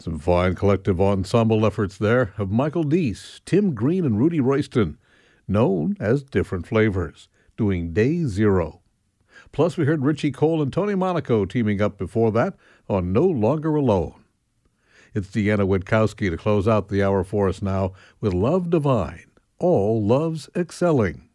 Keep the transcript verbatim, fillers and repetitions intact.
Some fine collective ensemble efforts there of Michael Deese, Tim Green, and Rudy Royston, known as Different Flavors, doing Day Zero. Plus, we heard Richie Cole and Tony Monaco teaming up before that on No Longer Alone. It's Deanna Witkowski to close out the hour for us now with Love Divine, All Loves Excelling.